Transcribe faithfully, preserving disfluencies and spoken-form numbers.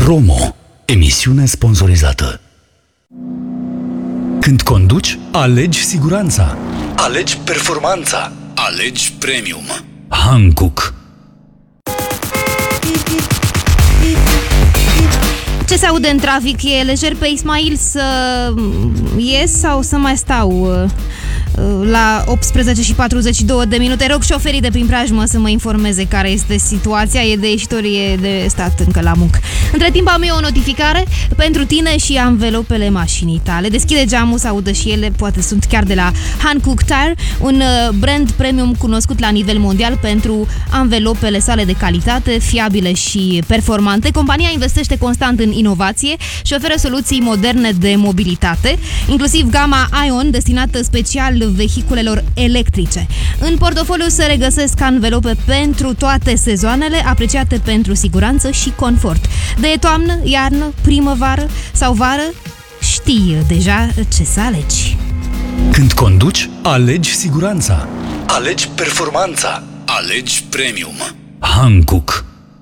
Promo. Emisiune sponsorizată. Când conduci, alegi siguranța. Alegi performanța. Alegi premium. Hankook. Ce se aude în trafic? E lejer pe Ismail să ies sau să mai stau? La optsprezece și patruzeci și două de minute rog șoferii de prin preajmă să mă informeze care este situația. E de ieșitorie de stat încă la muncă. Între timp am eu o notificare pentru tine și anvelopele mașinii tale. Deschide geamul să audă și ele, poate sunt chiar de la Hankook Tire, un brand premium cunoscut la nivel mondial pentru anvelopele sale de calitate, fiabile și performante. Compania investește constant în inovație și oferă soluții moderne de mobilitate, inclusiv gama Ion, destinată special vehiculelor electrice. În portofoliu se regăsesc anvelope pentru toate sezoanele, apreciate pentru siguranță și confort. De toamnă, iarnă, primăvară sau vară, știi deja ce să alegi. Când conduci, alegi siguranța. Alegi performanța. Alegi premium. Hankook.